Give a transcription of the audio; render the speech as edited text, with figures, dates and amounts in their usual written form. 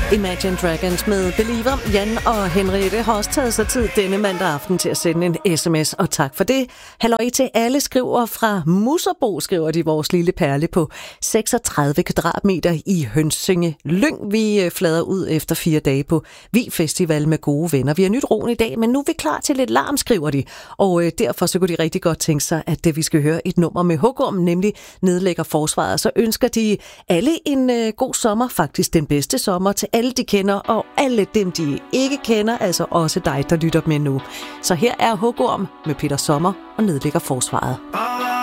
Imagine Dragons med Believer. Jan og Henriette har også taget sig tid denne mandag aften til at sende en sms, og tak for det. Halløj til alle, skriver fra Muserbo, skriver de, vores lille perle på 36 kvadratmeter i Hønsinge Lyng. Vi flader ud efter 4 dage på Vi Festival med gode venner. Vi har nyt roen i dag, men nu er vi klar til lidt larm, skriver de. Og derfor så kunne de rigtig godt tænke sig, at vi skal høre et nummer med Hugorm, nemlig Nedlægger Forsvaret. Så ønsker de alle en god sommer, faktisk den bedste sommer, til alle de kender, og alle dem de ikke kender, altså også dig, der lytter med nu. Så her er Hugorm med Peter Sommer og Nedlægger Forsvaret.